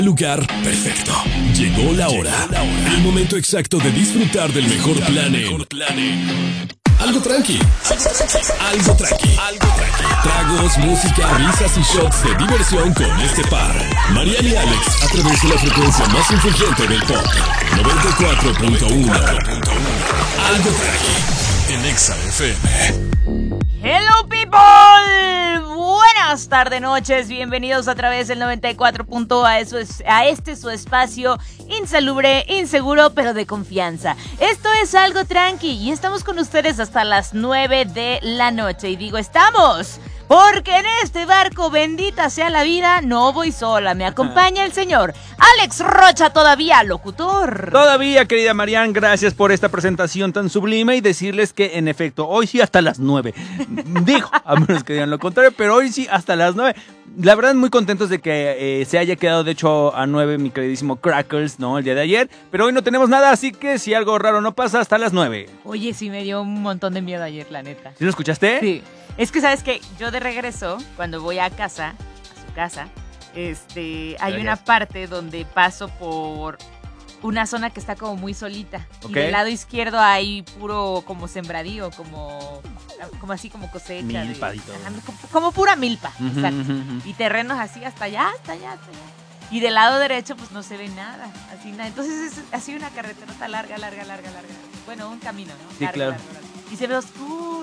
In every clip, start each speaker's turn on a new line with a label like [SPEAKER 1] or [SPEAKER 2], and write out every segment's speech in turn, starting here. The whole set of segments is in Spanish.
[SPEAKER 1] Lugar perfecto. Llegó la hora. El momento exacto de disfrutar del mejor plan en Algo tranqui. Algo tranqui. Tragos, música, risas y shots de diversión con este par. Mariana y Alex, a través de la frecuencia más influyente del pop. 94.1. Algo tranqui. En Exa FM.
[SPEAKER 2] Hello people, buenas tardes, noches, bienvenidos a través del 94. A este su espacio insalubre, inseguro, pero de confianza. Esto es Algo Tranqui y estamos con ustedes hasta las 9 de la noche. Y digo estamos, porque en este barco, bendita sea la vida, no voy sola, me acompaña el señor Alex Rocha, todavía locutor.
[SPEAKER 3] Todavía, querida Marian, gracias por esta presentación tan sublime y decirles que, en efecto, hoy sí hasta las 9. Digo, a menos que digan lo contrario, pero hoy sí hasta las 9. La verdad, muy contentos de que se haya quedado, de hecho, a 9 mi queridísimo Crackles, ¿no? El día de ayer. Pero hoy no tenemos nada, así que si algo raro no pasa, hasta las 9.
[SPEAKER 2] Oye, sí me dio un montón de miedo ayer, la neta.
[SPEAKER 3] ¿Sí lo escuchaste?
[SPEAKER 2] Sí. Es que, ¿sabes qué? Yo de regreso, cuando voy a su casa, hay una parte donde paso por una zona que está como muy solita. Okay. Y del lado izquierdo hay puro como sembradío, como así como cosecha.
[SPEAKER 3] Milpa y todo.
[SPEAKER 2] Como pura milpa, exacto. Y terrenos así hasta allá. Y del lado derecho pues no se ve nada, así nada. Entonces es así una carreterota larga. Bueno, un camino, ¿no?
[SPEAKER 3] Sí, claro.
[SPEAKER 2] Largo. Y se ve oscuro.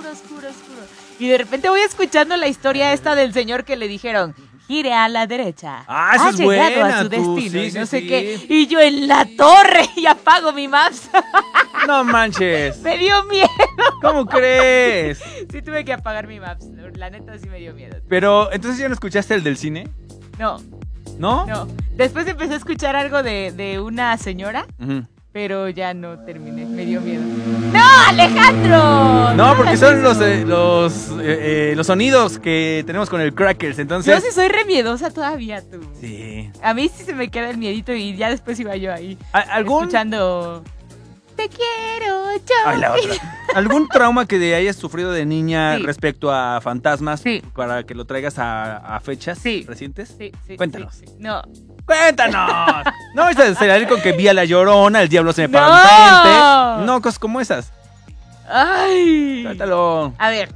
[SPEAKER 2] Y de repente voy escuchando la historia esta del señor que le dijeron, gire a la derecha.
[SPEAKER 3] Ah, eso es buena. Ha
[SPEAKER 2] llegado a su destino, y no sé qué. Y yo en la torre y apago mi Maps.
[SPEAKER 3] No manches.
[SPEAKER 2] Me dio miedo.
[SPEAKER 3] ¿Cómo crees?
[SPEAKER 2] Sí, tuve que apagar mi Maps. La neta sí me dio miedo.
[SPEAKER 3] Pero, ¿entonces ya no escuchaste el del cine?
[SPEAKER 2] No.
[SPEAKER 3] ¿No?
[SPEAKER 2] No. Después empecé a escuchar algo de una señora. Pero ya no terminé, me dio miedo. ¡No, Alejandro!
[SPEAKER 3] No, porque son los sonidos que tenemos con el Crackers, entonces...
[SPEAKER 2] Yo sí soy re miedosa todavía, tú.
[SPEAKER 3] Sí.
[SPEAKER 2] A mí sí se me queda el miedito y ya después iba yo ahí escuchando... Te quiero yo.
[SPEAKER 3] Ay, la otra. ¿Algún trauma que hayas sufrido de niña respecto a fantasmas?
[SPEAKER 2] Sí.
[SPEAKER 3] Para que lo traigas a fechas recientes.
[SPEAKER 2] Sí.
[SPEAKER 3] Cuéntanos.
[SPEAKER 2] Sí. No.
[SPEAKER 3] ¡Cuéntanos! No vais a salir con que vi a la Llorona, el diablo se me paró enfrente. No, cosas como esas.
[SPEAKER 2] ¡Ay!
[SPEAKER 3] Cuéntalo.
[SPEAKER 2] A ver.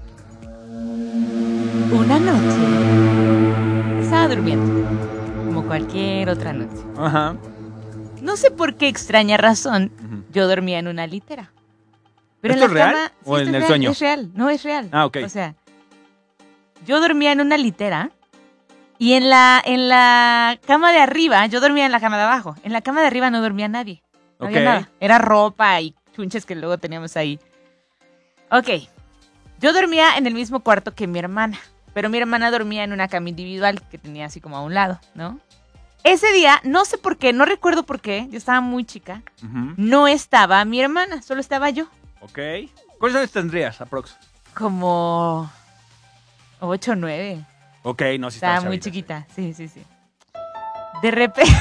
[SPEAKER 2] Una noche estaba durmiendo, como cualquier otra noche.
[SPEAKER 3] Ajá.
[SPEAKER 2] No sé por qué extraña razón, yo dormía en una litera. Pero
[SPEAKER 3] ¿Esto
[SPEAKER 2] en la
[SPEAKER 3] es real?
[SPEAKER 2] cama,
[SPEAKER 3] ¿O en el sueño?
[SPEAKER 2] Es real, no es real.
[SPEAKER 3] Ah, ok.
[SPEAKER 2] O sea, yo dormía en una litera y en la cama de arriba, yo dormía en la cama de abajo. En la cama de arriba no dormía nadie. No había nada. Era ropa y chunches que luego teníamos ahí. Ok. Yo dormía en el mismo cuarto que mi hermana, pero mi hermana dormía en una cama individual que tenía así como a un lado, ¿no? Ese día, no sé por qué, no recuerdo por qué, yo estaba muy chica, no estaba mi hermana, solo estaba yo.
[SPEAKER 3] Ok. ¿Cuántos años tendrías, aprox?
[SPEAKER 2] Como 8 o 9.
[SPEAKER 3] Ok, no, sí
[SPEAKER 2] estaba muy chiquita, sí. De repente...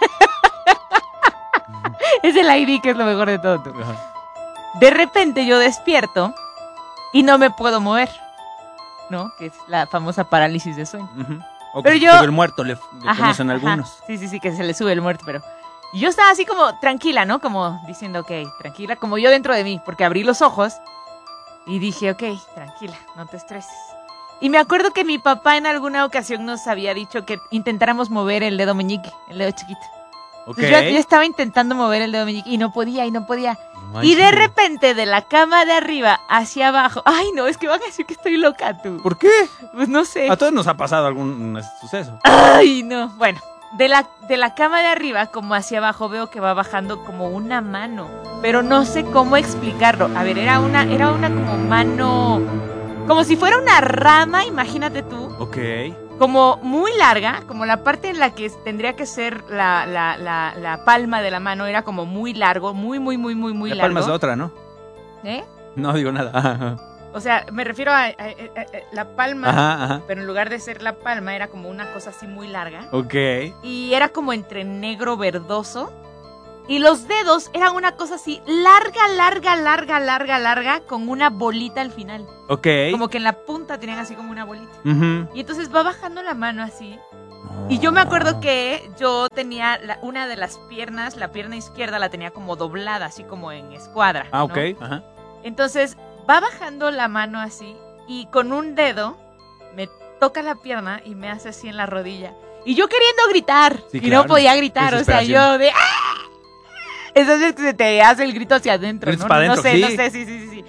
[SPEAKER 2] Es el ID que es lo mejor de todo. Tú. De repente yo despierto y no me puedo mover, ¿no? Que es la famosa parálisis de sueño.
[SPEAKER 3] O
[SPEAKER 2] pero
[SPEAKER 3] que
[SPEAKER 2] yo...
[SPEAKER 3] se sube el muerto, le conocen algunos.
[SPEAKER 2] Sí, que se le sube el muerto, pero... Y yo estaba así como tranquila, ¿no? Como diciendo, ok, tranquila, como yo dentro de mí, porque abrí los ojos y dije, ok, tranquila, no te estreses. Y me acuerdo que mi papá en alguna ocasión nos había dicho que intentáramos mover el dedo meñique, el dedo chiquito.
[SPEAKER 3] Okay.
[SPEAKER 2] Yo estaba intentando mover el dedo meñique y no podía. Y de repente de la cama de arriba hacia abajo, ay no, es que van a decir que estoy loca tú.
[SPEAKER 3] ¿Por qué?
[SPEAKER 2] Pues no sé.
[SPEAKER 3] A todos nos ha pasado algún suceso.
[SPEAKER 2] Ay no, bueno, de la cama de arriba como hacia abajo veo que va bajando como una mano, pero no sé cómo explicarlo. A ver, era una como mano, como si fuera una rama, imagínate tú.
[SPEAKER 3] Ok.
[SPEAKER 2] Como muy larga, como la parte en la que tendría que ser la palma de la mano era como muy largo, muy largo.
[SPEAKER 3] La palma es la otra, ¿no?
[SPEAKER 2] ¿Eh?
[SPEAKER 3] No digo nada.
[SPEAKER 2] O sea, me refiero a la palma,
[SPEAKER 3] ajá.
[SPEAKER 2] Pero en lugar de ser la palma era como una cosa así muy larga.
[SPEAKER 3] Ok.
[SPEAKER 2] Y era como entre negro verdoso. Y los dedos eran una cosa así larga, con una bolita al final.
[SPEAKER 3] Ok.
[SPEAKER 2] Como que en la punta tenían así como una bolita.
[SPEAKER 3] Uh-huh.
[SPEAKER 2] Y entonces va bajando la mano así.
[SPEAKER 3] No
[SPEAKER 2] Y yo me acuerdo que yo tenía una de las piernas, la pierna izquierda la tenía como doblada, así como en escuadra.
[SPEAKER 3] Ah, ok.
[SPEAKER 2] ¿no?
[SPEAKER 3] Ajá.
[SPEAKER 2] Entonces va bajando la mano así y con un dedo me toca la pierna y me hace así en la rodilla. Y yo queriendo gritar
[SPEAKER 3] Sí,
[SPEAKER 2] y
[SPEAKER 3] claro.
[SPEAKER 2] no podía gritar, o sea, yo de ¡ah! Entonces se te hace el grito hacia adentro,
[SPEAKER 3] Gritos
[SPEAKER 2] ¿no?
[SPEAKER 3] para
[SPEAKER 2] No
[SPEAKER 3] adentro,
[SPEAKER 2] sé, sí.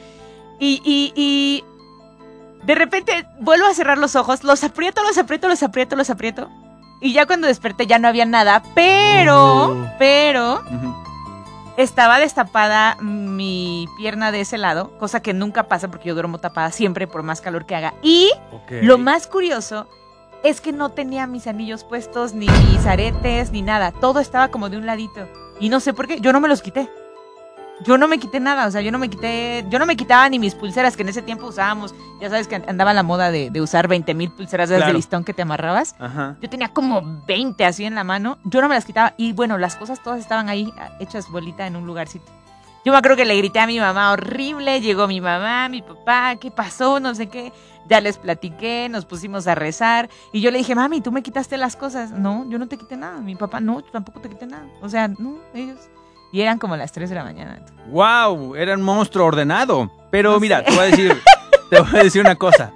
[SPEAKER 2] Y de repente vuelvo a cerrar los ojos, los aprieto. Y ya cuando desperté ya no había nada, pero
[SPEAKER 3] Ujú.
[SPEAKER 2] estaba destapada mi pierna de ese lado, cosa que nunca pasa porque yo duermo tapada siempre por más calor que haga. Y
[SPEAKER 3] Ok.
[SPEAKER 2] lo más curioso es que no tenía mis anillos puestos, ni mis aretes, ni nada. Todo estaba como de un ladito. Y no sé por qué, yo no me los quité. Yo no me quité nada, o sea, yo no me quitaba ni mis pulseras, que en ese tiempo usábamos, ya sabes que andaba la moda de usar 20,000 pulseras de
[SPEAKER 3] Claro.
[SPEAKER 2] listón que te amarrabas.
[SPEAKER 3] Ajá.
[SPEAKER 2] Yo tenía como 20 así en la mano, yo no me las quitaba y bueno, las cosas todas estaban ahí hechas bolita en un lugarcito. Yo me acuerdo que le grité a mi mamá horrible, llegó mi mamá, mi papá, ¿qué pasó? No sé qué. Ya les platiqué, nos pusimos a rezar y yo le dije, mami, ¿tú me quitaste las cosas? No, yo no te quité nada. Mi papá, no, yo tampoco te quité nada. O sea, no, ellos. Y eran como las 3 de la mañana.
[SPEAKER 3] Wow, era un monstruo ordenado. Pero
[SPEAKER 2] No
[SPEAKER 3] mira,
[SPEAKER 2] sé.
[SPEAKER 3] te voy a decir una cosa.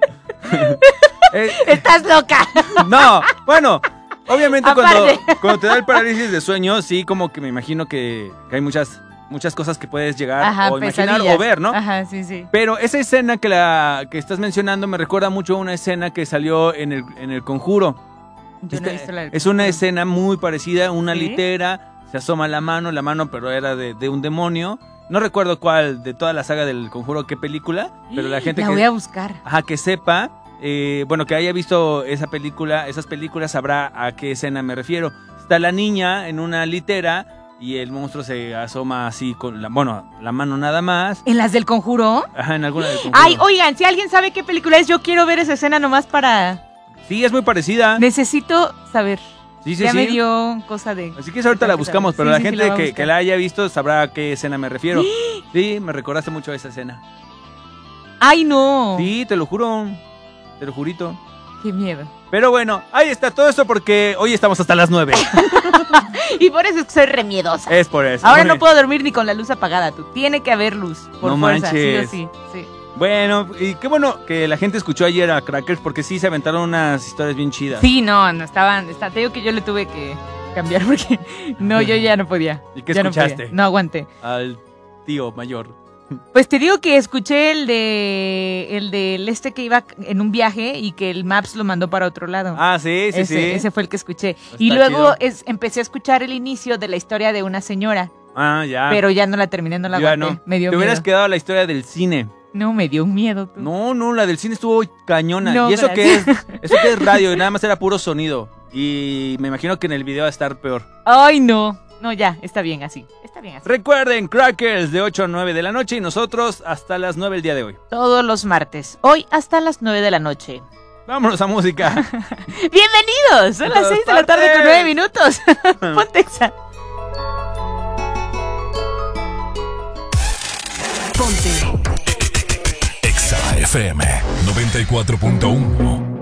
[SPEAKER 2] ¡Estás loca!
[SPEAKER 3] No, bueno, obviamente
[SPEAKER 2] Aparte.
[SPEAKER 3] cuando te da el parálisis de sueño, sí, como que me imagino que hay muchas cosas que puedes llegar
[SPEAKER 2] Ajá,
[SPEAKER 3] o imaginar
[SPEAKER 2] pesadillas.
[SPEAKER 3] o ver, ¿no?
[SPEAKER 2] Ajá, sí.
[SPEAKER 3] Pero esa escena que estás mencionando me recuerda mucho a una escena que salió en el Conjuro.
[SPEAKER 2] Yo no he visto la del
[SPEAKER 3] Es una
[SPEAKER 2] Conjuro.
[SPEAKER 3] escena muy parecida, una
[SPEAKER 2] ¿Sí?
[SPEAKER 3] litera, se asoma la mano pero era de un demonio. No recuerdo cuál de toda la saga del Conjuro, qué película, pero la gente
[SPEAKER 2] La
[SPEAKER 3] que,
[SPEAKER 2] voy a buscar.
[SPEAKER 3] que sepa, bueno, que haya visto esas películas sabrá a qué escena me refiero. Está la niña en una litera y el monstruo se asoma así con la mano nada más.
[SPEAKER 2] ¿En las del Conjuro?
[SPEAKER 3] Ajá, en alguna del Conjuro.
[SPEAKER 2] Ay, oigan, si alguien sabe qué película es, yo quiero ver esa escena nomás para...
[SPEAKER 3] Sí, es muy parecida.
[SPEAKER 2] Necesito saber.
[SPEAKER 3] Sí,
[SPEAKER 2] Ya me dio cosa de...
[SPEAKER 3] Así que ahorita la buscamos, pero
[SPEAKER 2] Sí,
[SPEAKER 3] la
[SPEAKER 2] sí,
[SPEAKER 3] gente
[SPEAKER 2] la voy a
[SPEAKER 3] que
[SPEAKER 2] buscar.
[SPEAKER 3] la haya visto sabrá a qué escena me refiero. Sí, me recordaste mucho a esa escena.
[SPEAKER 2] ¡Ay, no!
[SPEAKER 3] Sí, te lo juro. Te lo jurito.
[SPEAKER 2] ¡Qué miedo!
[SPEAKER 3] Pero bueno, ahí está todo esto porque hoy estamos hasta las 9.
[SPEAKER 2] Y por eso es que soy remiedosa.
[SPEAKER 3] Es por eso.
[SPEAKER 2] Ahora no puedo dormir ni con la luz apagada, tú. Tiene que haber luz, por
[SPEAKER 3] No
[SPEAKER 2] fuerza,
[SPEAKER 3] manches.
[SPEAKER 2] sí o sí.
[SPEAKER 3] Bueno, y qué bueno que la gente escuchó ayer a Crackers porque sí se aventaron unas historias bien chidas.
[SPEAKER 2] Sí, no estaban... Te digo que yo le tuve que cambiar porque... No, yo ya no podía.
[SPEAKER 3] ¿Y qué
[SPEAKER 2] Ya no
[SPEAKER 3] escuchaste?
[SPEAKER 2] podía. No aguanté.
[SPEAKER 3] Al tío mayor.
[SPEAKER 2] Pues te digo que escuché el del este que iba en un viaje y que el Maps lo mandó para otro lado.
[SPEAKER 3] Ah, sí.
[SPEAKER 2] Ese fue el que escuché.
[SPEAKER 3] Está
[SPEAKER 2] Y luego
[SPEAKER 3] chido.
[SPEAKER 2] empecé a escuchar el inicio de la historia de una señora,
[SPEAKER 3] Ah, ya.
[SPEAKER 2] pero ya no la terminé, no la
[SPEAKER 3] Ya
[SPEAKER 2] aguanté.
[SPEAKER 3] no.
[SPEAKER 2] Me dio
[SPEAKER 3] Te hubieras
[SPEAKER 2] miedo.
[SPEAKER 3] quedado a la historia del cine.
[SPEAKER 2] No, me dio miedo. Tú.
[SPEAKER 3] No, la del cine estuvo cañona.
[SPEAKER 2] No,
[SPEAKER 3] y eso
[SPEAKER 2] gracias.
[SPEAKER 3] eso que es radio y nada más era puro sonido. Y me imagino que en el video va a estar peor.
[SPEAKER 2] Ay, no. No, ya, está bien así. Está bien así.
[SPEAKER 3] Recuerden, Crackers de 8 a 9 de la noche y nosotros hasta las 9 el día de hoy.
[SPEAKER 2] Todos los martes. Hoy hasta las 9 de la noche.
[SPEAKER 3] Vámonos a música.
[SPEAKER 2] ¡Bienvenidos! Son las 6 de la tarde con 9 minutos. Ponte Exa.
[SPEAKER 1] Exa FM 94.1.